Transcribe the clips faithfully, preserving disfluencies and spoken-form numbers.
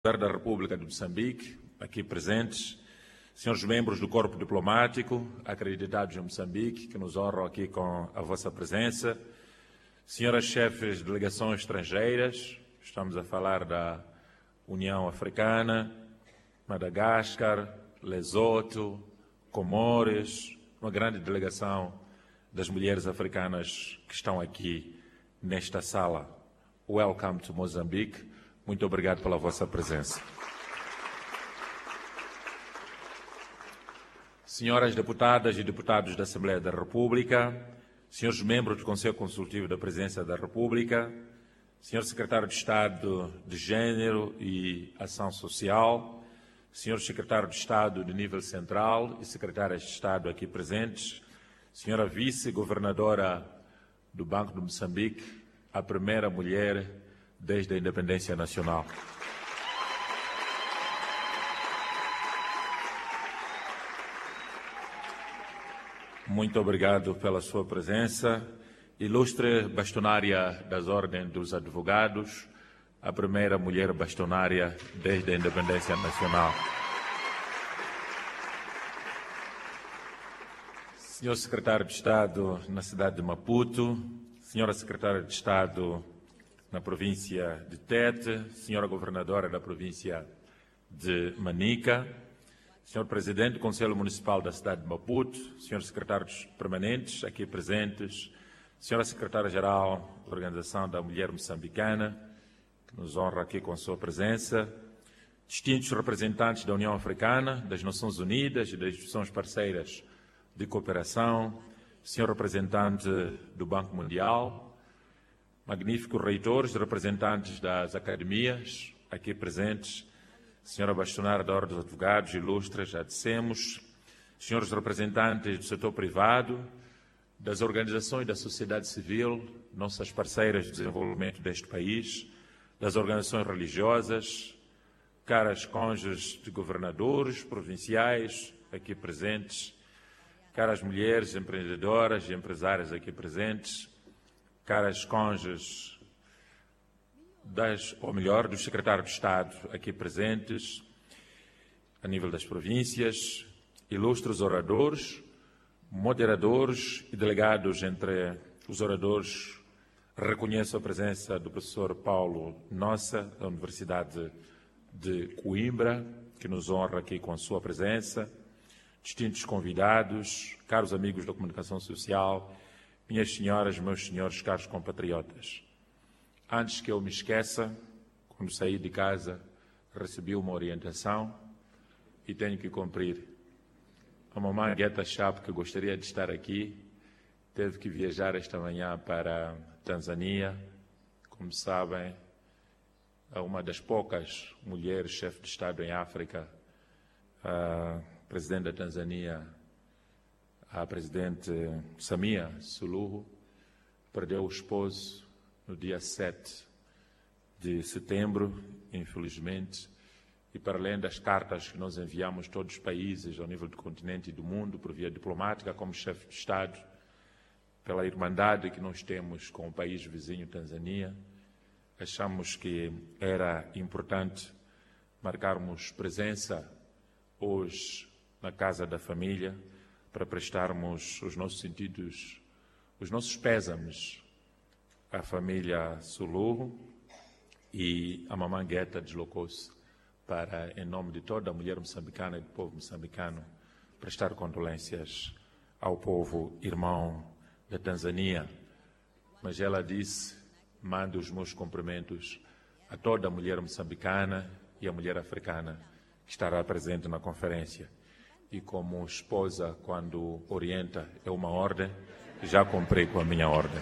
Governo da República de Moçambique, aqui presentes, senhores membros do Corpo Diplomático, acreditados em Moçambique, que nos honram aqui com a vossa presença, senhoras chefes de delegações estrangeiras, estamos a falar da União Africana, Madagascar, Lesoto, Comores, uma grande delegação das mulheres africanas que estão aqui nesta sala. Welcome to Mozambique. Muito obrigado pela vossa presença. Senhoras deputadas e deputados da Assembleia da República, senhores membros do Conselho Consultivo da Presidência da República, senhor Secretário de Estado de Gênero e Ação Social, senhor Secretário de Estado de nível central e secretárias de Estado aqui presentes, senhora Vice-Governadora do Banco de Moçambique, a primeira mulher desde a independência nacional. Muito obrigado pela sua presença. Ilustre bastonária das Ordens dos Advogados, a primeira mulher bastonária desde a independência nacional. Senhor Secretário de Estado na cidade de Maputo, senhora Secretária de Estado na província de Tete, senhora Governadora da província de Manica, senhor Presidente do Conselho Municipal da cidade de Maputo, senhores secretários permanentes aqui presentes, senhora Secretária-Geral da Organização da Mulher Moçambicana, que nos honra aqui com a sua presença, distintos representantes da União Africana, das Nações Unidas e das instituições parceiras de cooperação, senhor representante do Banco Mundial, magníficos reitores e representantes das academias aqui presentes, senhora bastonária da Ordem dos Advogados, ilustres, já dissemos, senhores representantes do setor privado, das organizações da sociedade civil, nossas parceiras de desenvolvimento deste país, das organizações religiosas, caras cônjuges de governadores provinciais aqui presentes, caras mulheres empreendedoras e empresárias aqui presentes, caras cônjuges das, ou melhor, dos secretários de Estado aqui presentes, a nível das províncias, ilustres oradores, moderadores e delegados. Entre os oradores, reconheço a presença do professor Paulo Nossa, da Universidade de Coimbra, que nos honra aqui com a sua presença, distintos convidados, caros amigos da comunicação social, minhas senhoras, meus senhores, caros compatriotas. Antes que eu me esqueça, quando saí de casa, recebi uma orientação e tenho que cumprir. A mamãe Guetta Chap, que gostaria de estar aqui, teve que viajar esta manhã para a Tanzânia. Como sabem, é uma das poucas mulheres chefe de Estado em África. A presidente da Tanzânia, a presidente Samia Suluhu, perdeu o esposo no dia sete de setembro, infelizmente, e para além das cartas que nós enviamos a todos os países ao nível do continente e do mundo, por via diplomática, como chefe de Estado, pela irmandade que nós temos com o país vizinho Tanzânia, achamos que era importante marcarmos presença hoje na Casa da Família, para prestarmos os nossos sentidos, os nossos pésames à família Suluhu, e a mamãe Guetta deslocou-se para, em nome de toda a mulher moçambicana e do povo moçambicano, prestar condolências ao povo irmão da Tanzânia. Mas ela disse: mando os meus cumprimentos a toda a mulher moçambicana e a mulher africana que estará presente na conferência. E como esposa, quando orienta, é uma ordem, já cumpri com a minha ordem.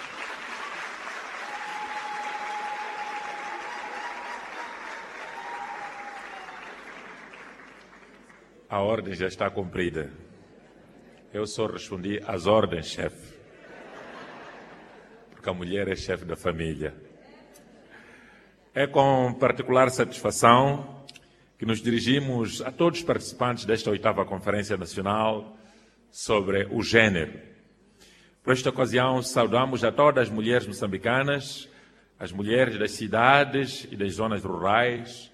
A ordem já está cumprida. Eu só respondi às ordens, chefe. Porque a mulher é chefe da família. É com particular satisfação que nos dirigimos a todos os participantes desta oitava Conferência Nacional sobre o Gênero. Por esta ocasião, saudamos a todas as mulheres moçambicanas, as mulheres das cidades e das zonas rurais,